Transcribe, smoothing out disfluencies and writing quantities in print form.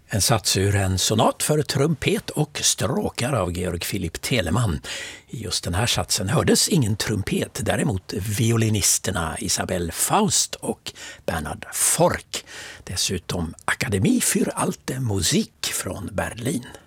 En sats ur en sonat för trumpet och stråkar av Georg Philipp Telemann. I just den här satsen hördes ingen trumpet, däremot violinisterna Isabelle Faust och Bernhard Forck. Dessutom Akademie für Alte Musik från Berlin.